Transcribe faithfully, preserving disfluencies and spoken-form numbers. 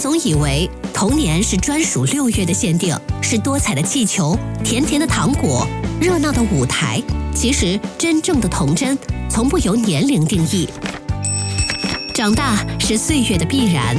总以为童年是专属六月的限定，是多彩的气球、甜甜的糖果、热闹的舞台。其实，真正的童真从不由年龄定义。长大是岁月的必然。